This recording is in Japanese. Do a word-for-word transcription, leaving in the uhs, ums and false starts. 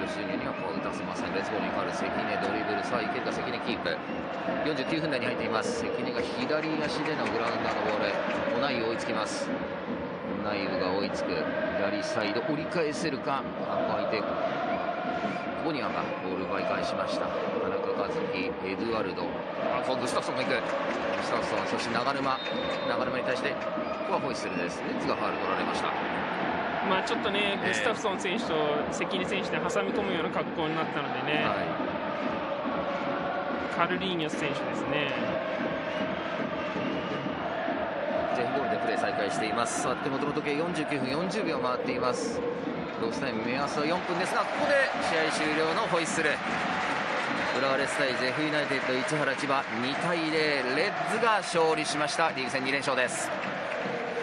シュニアにはこう打たせません。レッツボールに変わる関根、ドリブル、さあいけるか関根キープ。よんじゅうきゅうふん台に入っています。関根が左足でのグラウンダーのボール、オナイユ追いつきます。オナイユが追いつく、左サイド折り返せるか、箱空いてボニアがボール奪い返しました。田中和樹、エドワルド、あグスタフソンが行く。グスタフソン、そして長沼長沼に対してここはホイッスルです。レッツがファウル取られました。 まあちょっとね、グスタフソン選手と関根選手で挟み込むような格好になったのでね、はい、カルリーニョス選手ですね。 ジェフボールでプレー再開しています。さあ手元の時計よんじゅうきゅうふんよんじゅうびょう回っています。ロスタイム目安はよんぷんですが、ここで試合終了のホイッスル。浦和レッズ対ジェフユナイテッド市原千葉にたいゼロ、レッズが勝利しました。リーグ戦に連勝です。